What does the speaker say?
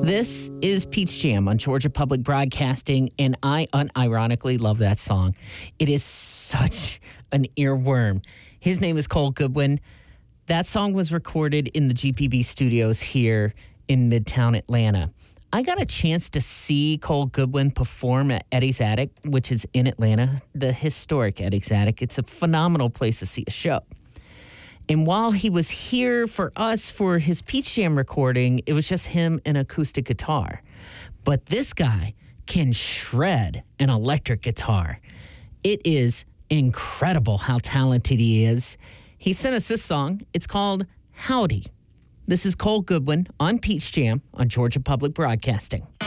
This is Peach Jam on Georgia Public Broadcasting, and I unironically love that song. It is such an earworm. His name is Cole Goodwin. That song was recorded in the GPB studios here in Midtown Atlanta. I got a chance to see Cole Goodwin perform at Eddie's Attic, which is in Atlanta, the historic Eddie's Attic. It's a phenomenal place to see a show. And while he was here for us for his Peach Jam recording, it was just him and acoustic guitar. But this guy can shred an electric guitar. It is incredible how talented he is. He sent us this song. It's called Howdy. This is Cole Goodwin on Peach Jam on Georgia Public Broadcasting.